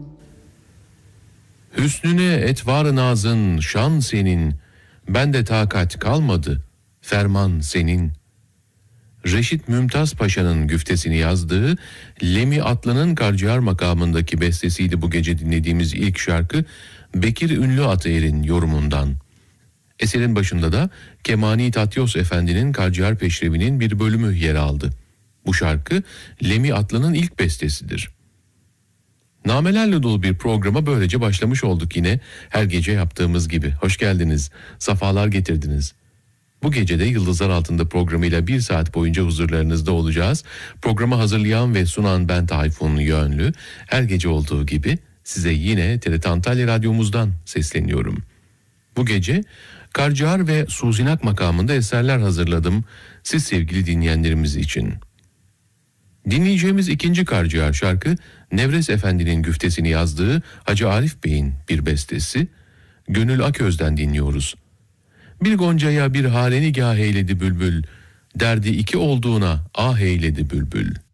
Hüsnüne etvar nazın şan senin, bende takat kalmadı, ferman senin. Reşit Mümtaz Paşa'nın güftesini yazdığı Lemi Atlı'nın Karciğer makamındaki bestesiydi bu gece dinlediğimiz ilk şarkı, Bekir Ünlü Atayer'in yorumundan. Eserin başında da Kemani Tatyos Efendi'nin Karciğer Peşrevi'nin bir bölümü yer aldı. Bu şarkı Lemi Atlı'nın ilk bestesidir. Namelerle dolu bir programa böylece başlamış olduk yine her gece yaptığımız gibi. Hoş geldiniz, safalar getirdiniz. Bu gece de Yıldızlar Altında programıyla 1 saat boyunca huzurlarınızda olacağız. Programı hazırlayan ve sunan ben Tayfun Yönlü. Her gece olduğu gibi size yine TRT Antalya Radyomuzdan sesleniyorum. Bu gece Karciğer ve Suzinak makamında eserler hazırladım siz sevgili dinleyenlerimiz için. Dinleyeceğimiz ikinci Karciğer şarkı Nevres Efendi'nin güftesini yazdığı Hacı Arif Bey'in bir bestesi. Gönül Aköz'den dinliyoruz. Bir goncaya bir hale nigah eyledi bülbül, derdi iki olduğuna ah eyledi bülbül.